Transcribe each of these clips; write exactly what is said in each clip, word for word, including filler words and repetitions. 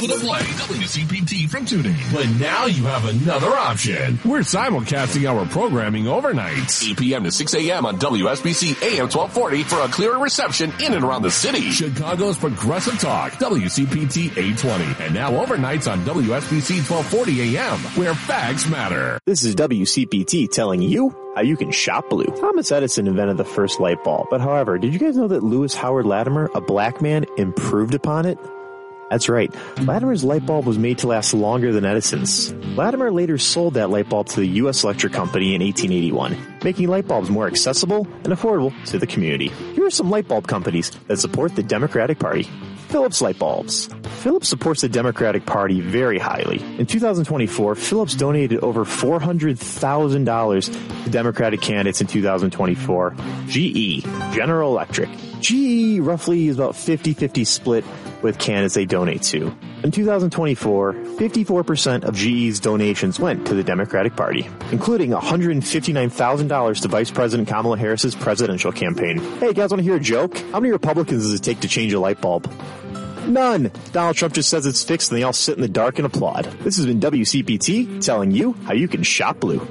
able to play W C P T from TuneIn. But now you have another option. We're simulcasting our programming overnight. eight p.m. to six a.m. on W S B C A M twelve forty for a clearer reception in and around the city. Chicago's Progressive Talk, W C P T eight twenty. And now overnights on W S B C twelve forty A M, where facts matter. This is W C P T telling you how you can shop blue. Thomas Edison invented the first light bulb, but however, did you guys know that Lewis Howard Latimer, a black man, improved upon it? That's right. Latimer's light bulb was made to last longer than Edison's. Latimer later sold that light bulb to the U S Electric Company in eighteen eighty-one, making light bulbs more accessible and affordable to the community. Here are some light bulb companies that support the Democratic Party. Philips Light Bulbs. Philips supports the Democratic Party very highly. In two thousand twenty-four, Philips donated over four hundred thousand dollars to Democratic candidates in two thousand twenty-four. G E, General Electric. G E roughly is about fifty-fifty split with candidates they donate to. In two thousand twenty-four, fifty-four percent of G E's donations went to the Democratic Party, including one hundred fifty-nine thousand dollars to Vice President Kamala Harris's presidential campaign. Hey, guys, want to hear a joke? How many Republicans does it take to change a light bulb? None. Donald Trump just says it's fixed and they all sit in the dark and applaud. This has been W C P T telling you how you can shop blue.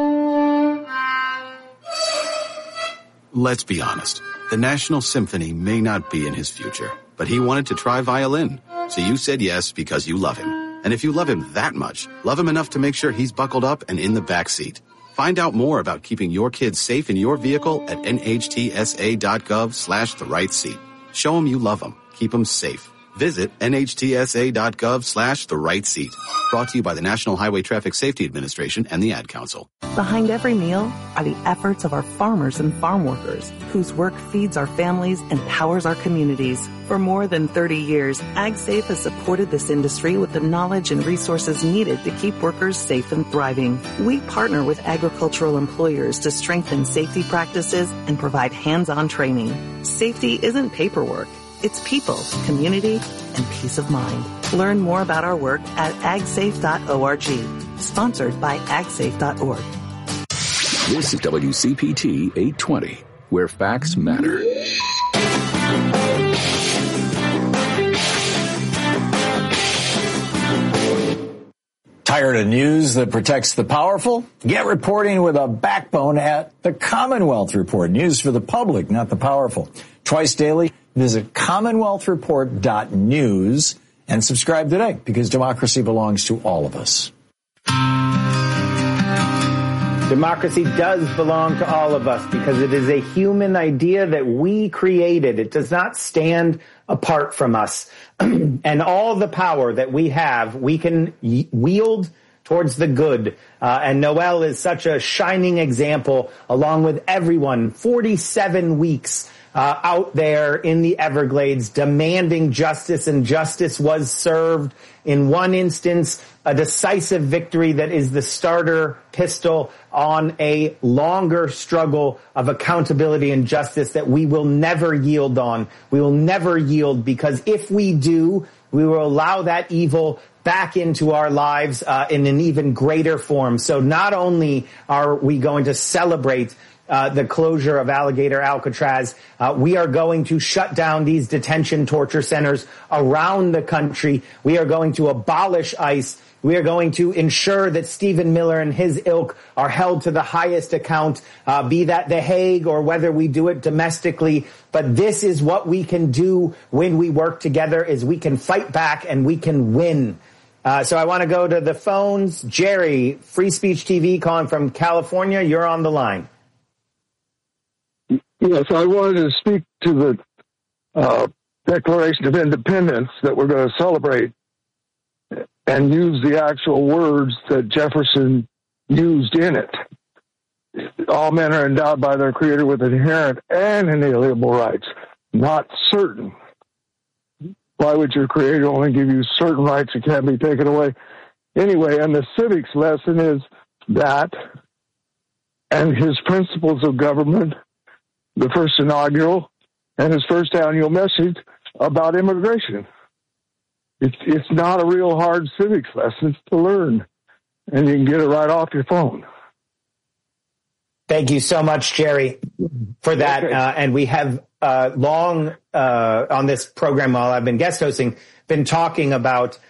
Let's be honest. The National Symphony may not be in his future, but he wanted to try violin. So you said yes because you love him. And if you love him that much, love him enough to make sure he's buckled up and in the back seat. Find out more about keeping your kids safe in your vehicle at nhtsa.gov slash the right seat. Show him you love him. Keep him safe. Visit nhtsa.gov slash the right seat. Brought to you by the National Highway Traffic Safety Administration and the Ad Council. Behind every meal are the efforts of our farmers and farm workers, whose work feeds our families and powers our communities. For more than thirty years, AgSafe has supported this industry with the knowledge and resources needed to keep workers safe and thriving. We partner with agricultural employers to strengthen safety practices and provide hands-on training. Safety isn't paperwork. It's people, community, and peace of mind. Learn more about our work at ag safe dot org. Sponsored by ag safe dot org. This is W C P T eight twenty, where facts matter. Tired of news that protects the powerful? Get reporting with a backbone at the Commonwealth Report. News for the public, not the powerful. Twice daily, visit commonwealth report dot news and subscribe today, because democracy belongs to all of us. Democracy does belong to all of us because it is a human idea that we created. It does not stand apart from us. And all the power that we have, we can wield towards the good. Uh, and Noel is such a shining example, along with everyone, forty-seven weeks uh, out there in the Everglades demanding justice, and justice was served. In one instance, a decisive victory that is the starter pistol on a longer struggle of accountability and justice that we will never yield on. We will never yield, because if we do, we will allow that evil back into our lives uh, in an even greater form. So not only are we going to celebrate Uh, the closure of Alligator Alcatraz, Uh, we are going to shut down these detention torture centers around the country. We are going to abolish ICE. We are going to ensure that Stephen Miller and his ilk are held to the highest account, uh, be that The Hague or whether we do it domestically. But this is what we can do when we work together, is we can fight back and we can win. Uh, so I want to go to the phones. Jerry, Free Speech T V, calling from California. You're on the line. Yes, I wanted to speak to the uh, Declaration of Independence that we're going to celebrate and use the actual words that Jefferson used in it. All men are endowed by their Creator with inherent and inalienable rights, not certain. Why would your Creator only give you certain rights that can't be taken away? Anyway, and the civics lesson is that, and his principles of government, the first inaugural, and his first annual message about immigration. It's, it's not a real hard civics lesson to learn, and you can get it right off your phone. Thank you so much, Jerry, for that. Okay. Uh, and we have uh, long uh, on this program, while I've been guest hosting, been talking about